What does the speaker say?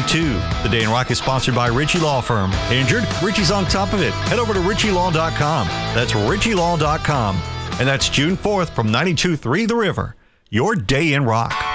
92. The Day in Rock is sponsored by Ritchie Law Firm. Injured? Ritchie's on top of it. Head over to RitchieLaw.com. That's RitchieLaw.com. And that's June 4th from 92.3 The River. Your Day in Rock.